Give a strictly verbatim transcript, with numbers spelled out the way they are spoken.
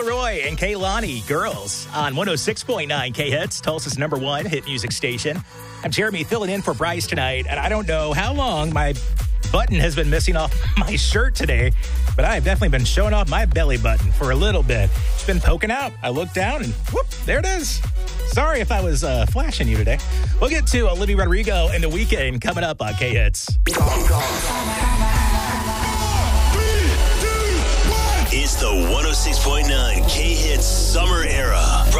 Leroy and Kaylani, Girls, on one oh six point nine K-Hits, Tulsa's number one hit music station. I'm Jeremy, filling in for Bryce tonight, and I don't know how long my button has been missing off my shirt today, but I've definitely been showing off my belly button for a little bit. It's been poking out. I looked down, and whoop, there it is. Sorry if I was uh, flashing you today. We'll get to Olivia Rodrigo and The Weeknd coming up on K-Hits. It's the one oh six point nine K-Hits Summer Era.